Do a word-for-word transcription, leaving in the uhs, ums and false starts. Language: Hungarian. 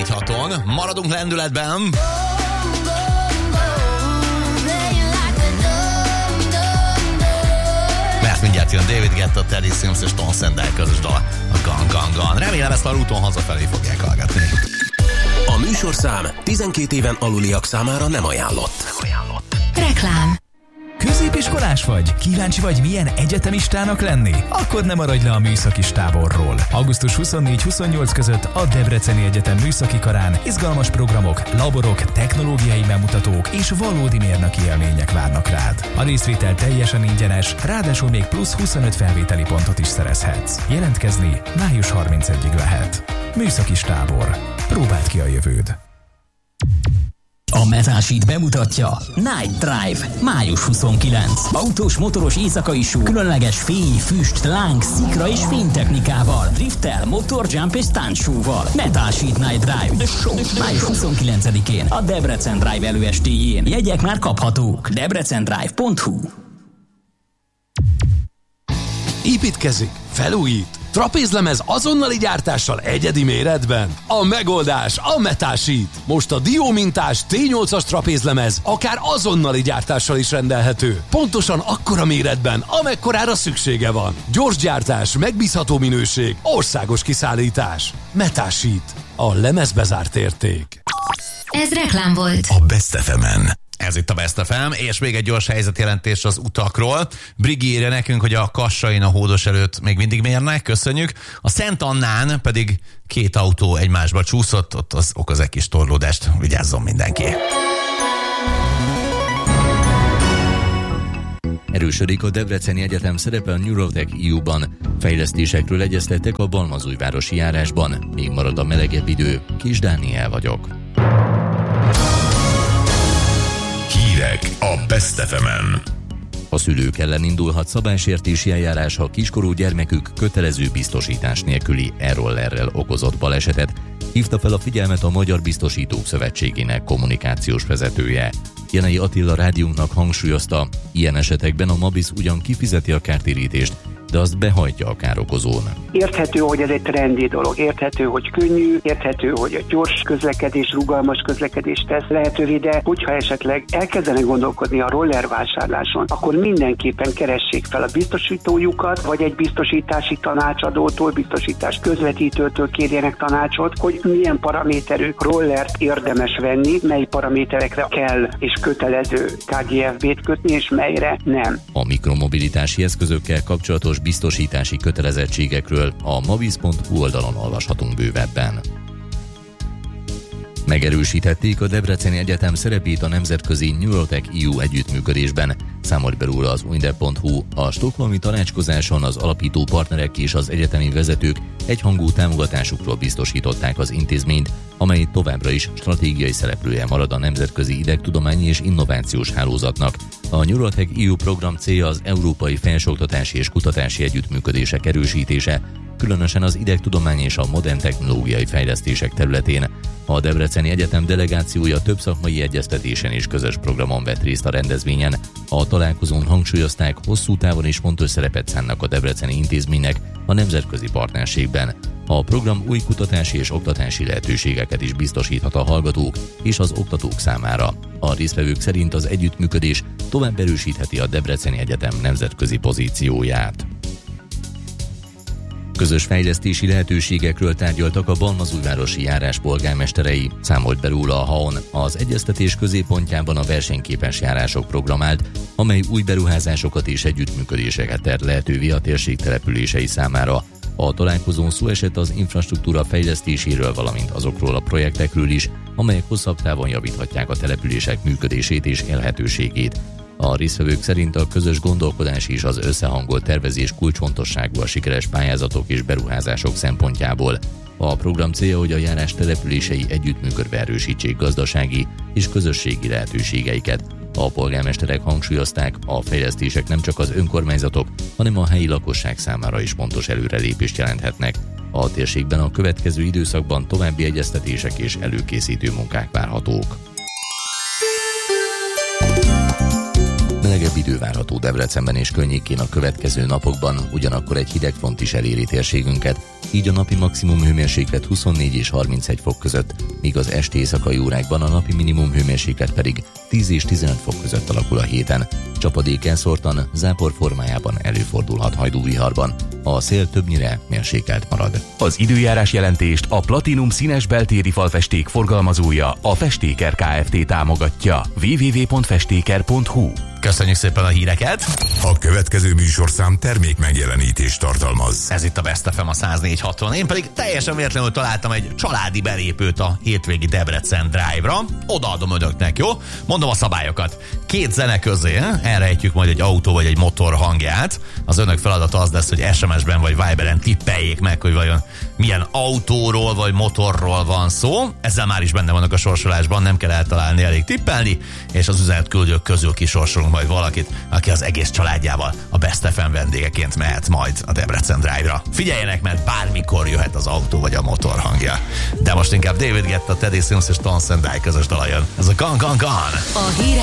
egy haton. Maradunk lendületben. Mert mindjárt jön David Guetta, Teddy Swims és Tom Sandel közös dal, a Gun Gun Gun. Remélem ezt már úton hazafelé fogják hallgatni. A műsorszám tizenkét éven aluliak számára nem ajánlott. Nem ajánlott. Reklám. Középiskolás vagy? Kíváncsi vagy, milyen egyetemistának lenni? Akkor nem maradj le a műszakis táborról. augusztus huszonnégy-huszonnyolc között a Debreceni Egyetem műszaki karán izgalmas programok, laborok, technológiai bemutatók és valódi mérnöki élmények várnak rád. A részvétel teljesen ingyenes, ráadásul még plusz huszonöt felvételi pontot is szerezhetsz. Jelentkezni május harmincegyedikéig lehet. Műszakis tábor. Próbáld ki a jövőd. A Metal Sheet bemutatja Night Drive, május huszonkilencedike. Autós, motoros éjszakai show, különleges fény, füst, láng, szikra és fénytechnikával, drifttel, motor, jump és stunt show-val. Metal Sheet Night Drive, The Show, május huszonkilencedikén a Debrecen Drive előestéjén. Jegyek már kaphatók. debrecendrive pont hu. Építkezik, felújít, trapézlemez azonnali gyártással egyedi méretben. A megoldás a Metal Sheet. Most a Dio mintás té nyolcas trapézlemez akár azonnali gyártással is rendelhető. Pontosan akkora méretben, amekkorára szüksége van. Gyors gyártás, megbízható minőség, országos kiszállítás. Metal Sheet. A lemezbe zárt érték. Ez reklám volt. A Best ef emen. Ez itt a Best ef em, és még egy gyors helyzetjelentés az utakról. Brigi írja nekünk, hogy a Kassain a Hódos előtt még mindig mérnek, köszönjük. A Szent Annán pedig két autó egymásba csúszott, ott az okoz egy kis torlódást, vigyázzon mindenki. Erősödik a Debreceni Egyetem szerepe a Neurotech é u-ban. Fejlesztésekről egyeztettek a Balmazújvárosi járásban. Még marad a melegebb idő. Kis Dániel vagyok. Hírek a Best ef emen. A szülők ellen indulhat szabálysértési eljárás, ha kiskorú gyermekük kötelező biztosítás nélküli e-rollerrel okozott balesetet, hívta fel a figyelmet a Magyar Biztosítók Szövetségének kommunikációs vezetője. Jenei Attila rádiónknak hangsúlyozta, ilyen esetekben a MABISZ ugyan kifizeti a kártérítést, de azt behajtja a károkozón. Érthető, hogy ez egy trendi dolog, érthető, hogy könnyű, érthető, hogy a gyors közlekedés, rugalmas közlekedést tesz lehetővé, de hogyha esetleg elkezdenek gondolkodni a roller vásárláson, akkor mindenképpen keressék fel a biztosítójukat, vagy egy biztosítási tanácsadótól, biztosítás közvetítőtől kérjenek tanácsot, hogy milyen paraméterű rollert érdemes venni, mely paraméterekre kell és kötelező ká gé ef bé-t kötni, és melyre nem. A mikromobilitási eszközökkel kapcsolatos biztosítási kötelezettségekről a mabisz pont hu oldalon olvashatunk bővebben. Megerősítették a Debreceni Egyetem szerepét a nemzetközi Neurotech é u együttműködésben. Számolt be róla az uindep pont hu. A stockholmi tanácskozáson az alapító partnerek és az egyetemi vezetők egyhangú támogatásukról biztosították az intézményt, amely továbbra is stratégiai szereplője marad a nemzetközi idegtudományi és innovációs hálózatnak. A Neurotech é u program célja az európai felsőoktatási és kutatási együttműködések erősítése, különösen az idegtudomány és a modern technológiai fejlesztések területén. A Debreceni Egyetem delegációja több szakmai egyeztetésen és közös programon vett részt a rendezvényen. A találkozón hangsúlyozták, hosszú távon is fontos szerepet szánnak a debreceni intézménynek a nemzetközi partnerségben. A program új kutatási és oktatási lehetőségeket is biztosíthat a hallgatók és az oktatók számára. A résztvevők szerint az együttműködés tovább erősítheti a Debreceni Egyetem nemzetközi pozícióját. Közös fejlesztési lehetőségekről tárgyaltak a balmazújvárosi járás polgármesterei. Számolt be róla a há o en. Az egyeztetés középpontjában a versenyképes járások program állt, amely új beruházásokat és együttműködéseket tett lehetővé a térség települései számára. A találkozón szó esett az infrastruktúra fejlesztéséről, valamint azokról a projektekről is, amelyek hosszabb távon javíthatják a települések működését és élhetőségét. A résztvevők szerint a közös gondolkodás és az összehangolt tervezés kulcsfontosságú a sikeres pályázatok és beruházások szempontjából. A program célja, hogy a járás települései együttműködve erősítsék gazdasági és közösségi lehetőségeiket. A polgármesterek hangsúlyozták, a fejlesztések nem csak az önkormányzatok, hanem a helyi lakosság számára is fontos előrelépést jelenthetnek. A térségben a következő időszakban további egyeztetések és előkészítő munkák várhatók. Melegebb idő várható Debrecenben és környékén a következő napokban, ugyanakkor egy hideg front is eléri térségünket, így a napi maximum hőmérséklet huszonnégy és harmincegy fok között, míg az esti éjszakai órákban a napi minimum hőmérséklet pedig tíz és tizenöt fok között alakul a héten. Csapadék elszórtan, zápor formájában előfordulhat hajdúviharban. A szél többnyire mérsékelt marad. Az időjárás jelentést a Platinum színes beltéri falfesték forgalmazója, a Festéker Kft. Támogatja. double-u double-u double-u pont festéker pont hu. Köszönjük szépen a híreket! A következő műsorszám termék megjelenítést tartalmaz. Ez itt a Best ef em a száz négy haton. Én pedig teljesen véletlenül találtam egy családi belépőt a hétvégi Debrecen Drive-ra. Odaadom önöknek, jó? Mondom a szabályokat. Két zene közé elrejtjük majd egy autó vagy egy motor hangját. Az önök feladata az lesz, hogy es em es-ben vagy Viberen tippeljék meg, hogy vajon milyen autóról vagy motorról van szó. Ezzel már is benne vannak a sorsolásban, nem kell eltalálni, elég tippelni, és az üzenetküldők közül kisorsolunk majd valakit, aki az egész családjával a Best ef em vendégeként mehet majd a Debrecen Drive-ra. Figyeljenek, mert bármikor jöhet az autó vagy a motor hangja. De most inkább David Guetta, Teddy Swims és Townsend közös dala jön. Ez a Gone Gone Gone. A hírek